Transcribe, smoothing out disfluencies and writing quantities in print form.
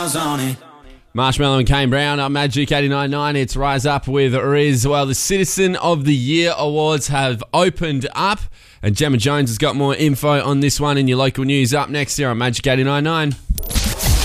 Marshmallow and Kane Brown on Magic 89.9. It's Rise Up with Riz. Well, the Citizen of the Year Awards have opened up, and Gemma Jones has got more info on this one in your local news up next here on Magic 89.9.